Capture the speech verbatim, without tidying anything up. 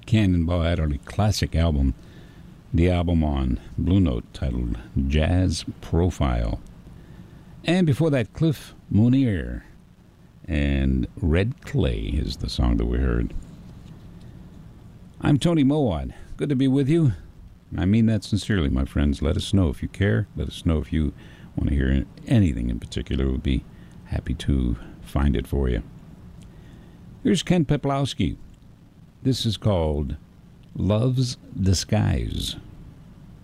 Cannonball Adderley classic album, the album on Blue Note titled Jazz Profile. And before that, Cliff Monier and Red Clay is the song that we heard. I'm Tony Mowat. Good to be with you. I mean that sincerely, my friends. Let us know if you care. Let us know if you want to hear anything in particular. We'll be happy to find it for you. Here's Ken Peplowski. This is called Love's Disguise.